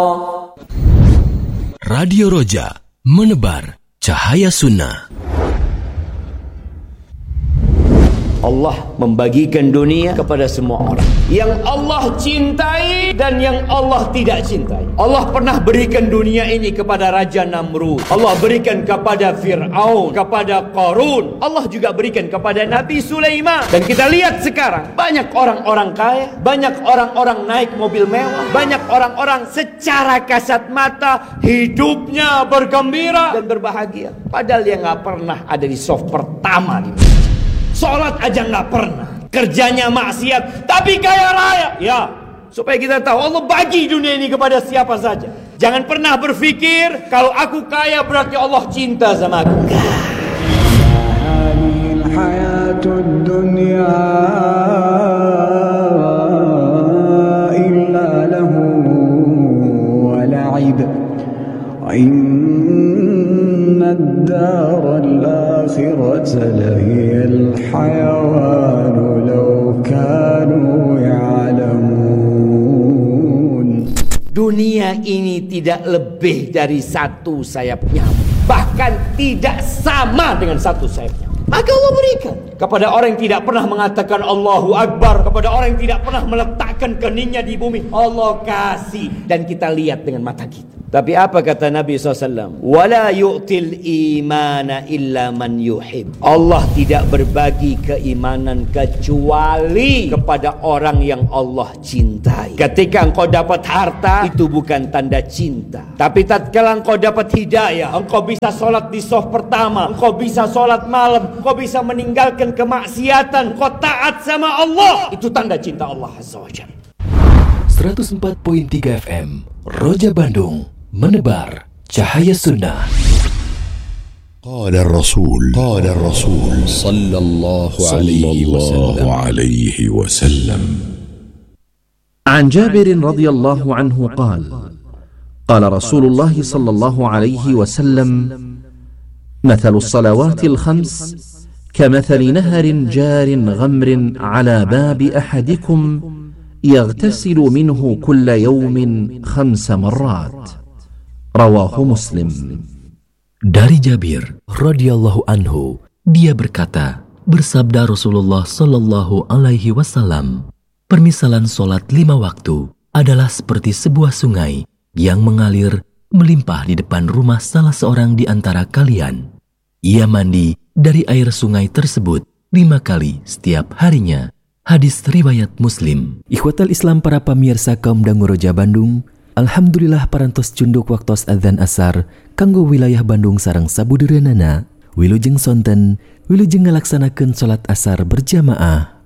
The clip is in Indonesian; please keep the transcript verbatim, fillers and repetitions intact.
Radio Roja, menebar cahaya sunnah. Allah membagikan dunia kepada semua orang. Yang Allah cintai dan yang Allah tidak cintai. Allah pernah berikan dunia ini kepada Raja Namrud. Allah berikan kepada Fir'aun, kepada Qarun. Allah juga berikan kepada Nabi Sulaiman. Dan kita lihat sekarang, banyak orang-orang kaya, banyak orang-orang naik mobil mewah, banyak orang-orang secara kasat mata hidupnya bergembira dan berbahagia. Padahal dia nggak pernah ada di soft pertama di masjid. Sholat aja nggak pernah, kerjanya maksiat, tapi kaya raya. Ya, supaya kita tahu Allah bagi dunia ini kepada siapa saja. Jangan pernah berpikir kalau aku kaya berarti Allah cinta sama aku. الدار الآخرة لهي الحيوان لو كانوا يعلمون. Dunia ini tidak lebih dari satu sayap nyamuk, bahkan tidak sama dengan satu sayap nyamuk. Maka Allah berikan kepada orang yang tidak pernah mengatakan Allahu Akbar, kepada orang yang tidak pernah meletakkan keningnya di bumi. Allah kasih dan kita lihat dengan mata kita. Tapi apa kata Nabi shallallahu alaihi wasallam? Wala yu'til imana illa man yuhib. Allah tidak berbagi keimanan kecuali kepada orang yang Allah cintai. Ketika engkau dapat harta, itu bukan tanda cinta. Tapi tatkala engkau dapat hidayah, engkau bisa sholat di saf pertama, engkau bisa sholat malam, engkau bisa meninggalkan kemaksiatan, engkau taat sama Allah, itu tanda cinta Allah Azza wa Jalla. seratus empat koma tiga F M Roja Bandung, menebar cahaya sunnah. قال الرسول قال الرسول صلى الله عليه وسلم عن جابر رضي الله عنه قال قال رسول الله صلى الله عليه وسلم مثل الصلوات الخمس كمثل نهر جار غمر على باب أحدكم يغتسل منه كل يوم خمس مرات. Rawahu Muslim. Dari Jabir radhiyallahu anhu, dia berkata, bersabda Rasulullah sallallahu alaihi wasallam, permisalan solat lima waktu adalah seperti sebuah sungai yang mengalir melimpah di depan rumah salah seorang di antara kalian. Ia mandi dari air sungai tersebut lima kali setiap harinya. Hadis riwayat Muslim. Ikhwatal Islam para pemirsa kaum dangu Roja Bandung, alhamdulillah parantos cunduk waktos adzan asar kanggo wilayah Bandung sareng sabudereunana wilujeng sonten wilujeng ngalaksanakeun salat asar berjamaah.